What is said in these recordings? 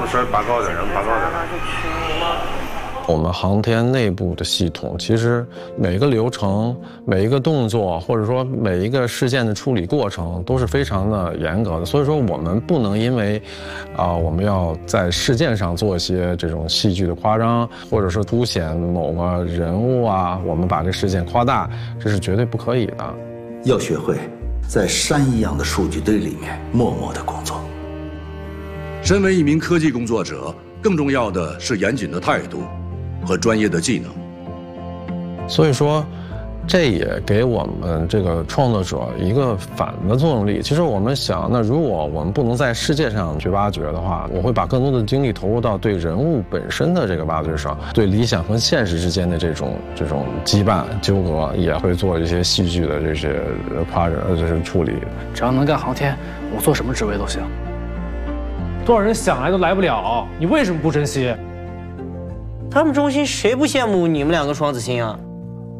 说拔高点，然后拔高点。我们航天内部的系统，其实每一个流程、每一个动作，或者说每一个事件的处理过程，都是非常的严格的。所以说，我们不能因为，我们要在事件上做一些这种戏剧的夸张，或者说凸显某个人物啊，我们把这事件夸大，这是绝对不可以的。 要学会在山一样的数据堆里面默默的工作。 身为一名科技工作者，更重要的是严谨的态度和专业的技能。 所以说，这也给我们这个创作者一个反的作用力。其实我们想，那如果我们不能在世界上去挖掘的话，我会把更多的精力投入到对人物本身的这个挖掘上，对理想和现实之间的这种羁绊纠葛，也会做一些戏剧的这些夸张这些处理。 只要能干航天，我做什么职位都行。多少人想来都来不了，你为什么不珍惜？ 他们中心谁不羡慕你们两个双子星啊？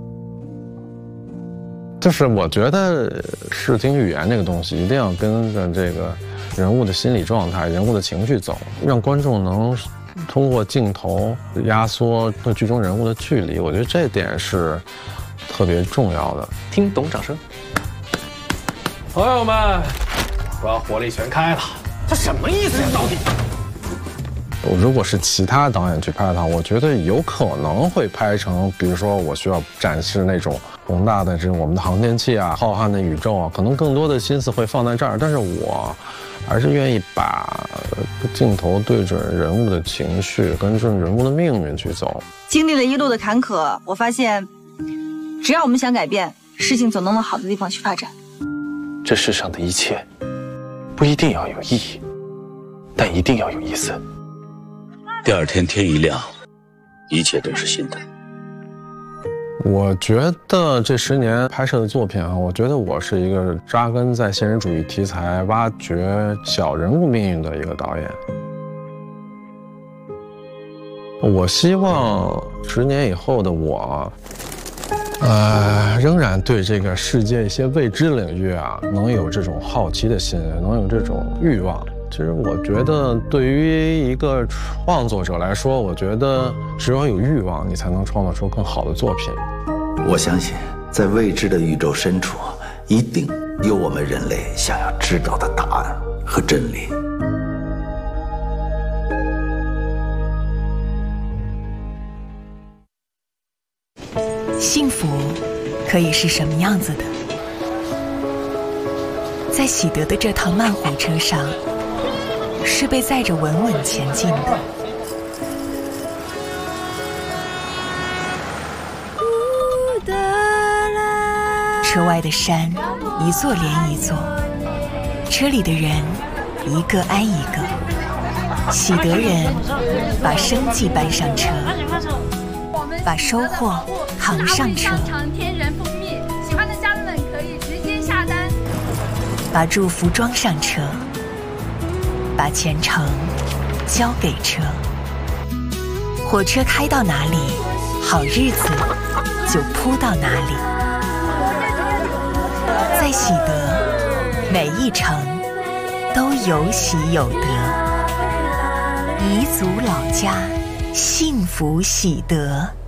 就是我觉得视听语言这个东西一定要跟着这个人物的心理状态、人物的情绪走，让观众能通过镜头压缩和剧中人物的距离。我觉得这点是特别重要的。 听懂掌声，朋友们，把火力全开了。这什么意思呀？到底？ 如果是其他导演去拍它，我觉得有可能会拍成，比如说我需要展示那种宏大的这种我们的航天器啊、浩瀚的宇宙啊，可能更多的心思会放在这儿。但是我还是愿意把镜头对准人物的情绪，跟准人物的命运去走。 经历了一路的坎坷，我发现，只要我们想改变，事情总能往好的地方去发展。 这世上的一切，不一定要有意义，但一定要有意思。 第二天天一亮，一切都是新的。 我觉得这10年拍摄的作品啊，我觉得我是一个扎根在现实主义题材、挖掘小人物命运的一个导演。我希望10年以后的我，仍然对这个世界一些未知领域啊，能有这种好奇的心，能有这种欲望。其实我觉得，对于一个创作者来说，我觉得只有有欲望，你才能创造出更好的作品。 我相信，在未知的宇宙深处，一定有我们人类想要知道的答案和真理。 幸福可以是什么样子的？在喜德的这趟慢火车上，是被载着稳稳前进的。车外的山一座连一座，车里的人一个挨一个。喜德人把生计搬上车，把收获扛上车， 天然蜂蜜，喜欢的家人们可以直接下单。 把祝福装上车，把前程交给车。火车开到哪里，好日子就铺到哪里。在喜德，每一程都有喜有得。彝族老家，幸福喜德。